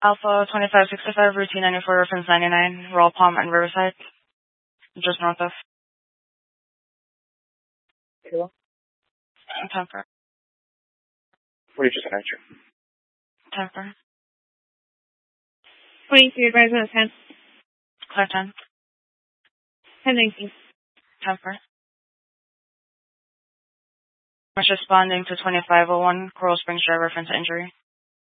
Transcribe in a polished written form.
Alpha 2565, routine 94, reference 99, Royal Palm and Riverside, just north of Kilo. Temper. What did you just answer? Temper. 23 advisor on 10. Clear 10. 1019. Temper. Much responding to 2501, Coral Springs Drive, reference injury.